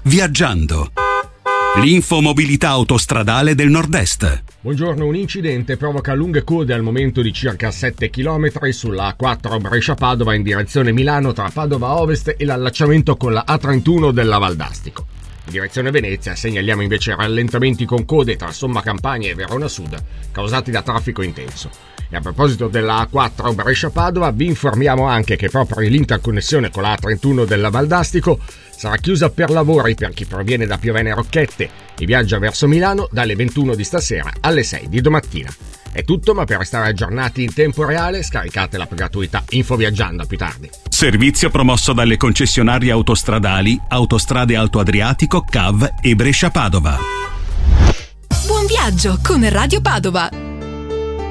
Viaggiando. L'infomobilità autostradale del Nord-Est. Buongiorno, un incidente provoca lunghe code al momento di circa 7 km sulla A4 Brescia-Padova in direzione Milano tra Padova Ovest e l'allacciamento con la A31 della Valdastico. In direzione Venezia segnaliamo invece rallentamenti con code tra Somma Campania e Verona Sud causati da traffico intenso. E a proposito della A4 Brescia-Padova vi informiamo anche che proprio l'interconnessione con la A31 della Valdastico sarà chiusa per lavori per chi proviene da Piovene Rocchette e viaggia verso Milano dalle 21 di stasera alle 6 di domattina. È tutto, ma per restare aggiornati in tempo reale scaricate l'app gratuita Info Viaggiando. A più tardi. Servizio promosso dalle concessionarie autostradali Autostrade Alto Adriatico, CAV e Brescia Padova. Buon viaggio con Radio Padova.